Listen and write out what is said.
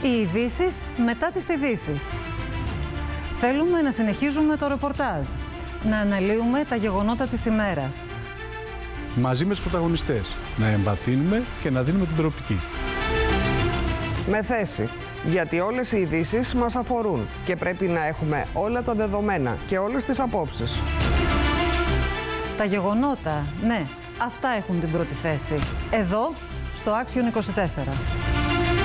Οι ειδήσεις μετά τις ειδήσεις. Θέλουμε να συνεχίζουμε το ρεπορτάζ, να αναλύουμε τα γεγονότα της ημέρας. Μαζί με τους πρωταγωνιστές, να εμβαθύνουμε και να δίνουμε την προοπτική. Με θέση, γιατί όλες οι ειδήσεις μας αφορούν και πρέπει να έχουμε όλα τα δεδομένα και όλες τις απόψεις. Τα γεγονότα, ναι, αυτά έχουν την πρώτη θέση. Εδώ, στο Άξιον 24.